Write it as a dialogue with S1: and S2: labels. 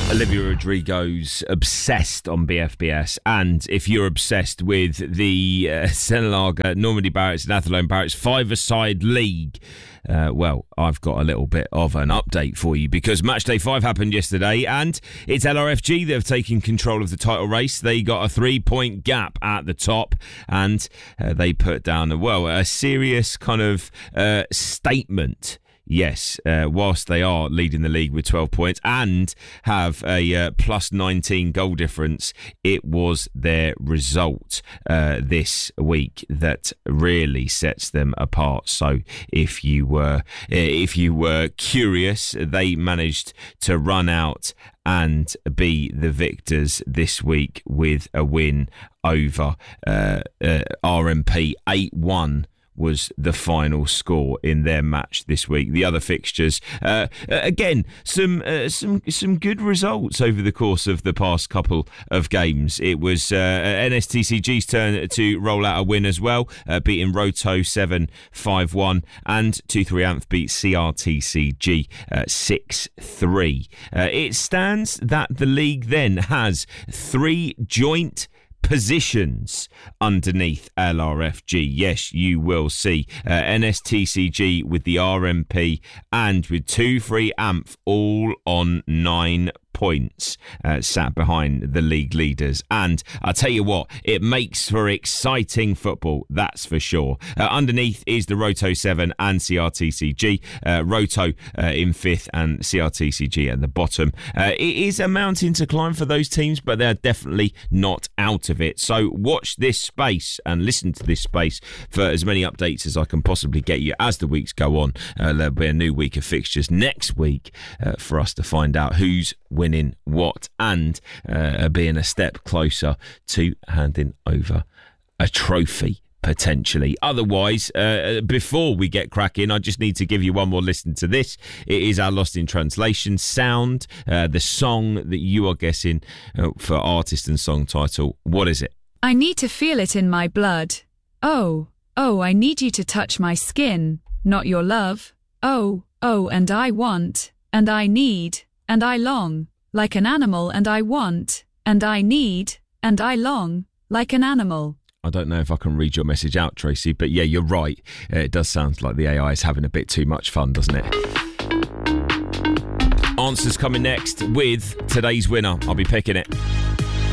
S1: Olivia Rodrigo's Obsessed on BFBS. And if you're obsessed with the Senelaga, Normandy Barretts and Athlone Barretts five-a-side league, well, I've got a little bit of an update for you because Matchday 5 happened yesterday and it's LRFG that have taken control of the title race. They got a 3-point gap at the top and they put down, a serious kind of statement. Yes, whilst they are leading the league with 12 points and have a plus 19 goal difference, it was their result this week that really sets them apart. So if you were curious, they managed to run out and be the victors this week with a win over RMP. 8-1 was the final score in their match this week. The other fixtures, again, some good results over the course of the past couple of games. It was NSTCG's turn to roll out a win as well, beating Roto 7-5-1, and 2-3 Anth beat CRTCG 6-3. It stands that the league then has 3 joint positions underneath LRFG. Yes, you will see NSTCG with the RMP and with 2-3 Amph all on 9 points, sat behind the league leaders. And I'll tell you what, it makes for exciting football, that's for sure. Underneath is the Roto 7 and CRTCG. Roto in 5th and CRTCG at the bottom. It is a mountain to climb for those teams, but they're definitely not out of it. So watch this space and listen to this space for as many updates as I can possibly get you as the weeks go on. There'll be a new week of fixtures next week for us to find out who's winning what and being a step closer to handing over a trophy potentially. Otherwise, before we get cracking, I just need to give you one more listen to this. It is our Lost in Translation sound, the song that you are guessing for artist and song title. What is it?
S2: I need to feel it in my blood. Oh, I need you to touch my skin, not your love. Oh, and I want, and I need, and I long, like an animal, and I want, and I need, and I long, like an animal.
S1: I don't know if I can read your message out, Tracy, but yeah, you're right. It does sound like the AI is having a bit too much fun, doesn't it? Answers coming next with today's winner. I'll be picking it.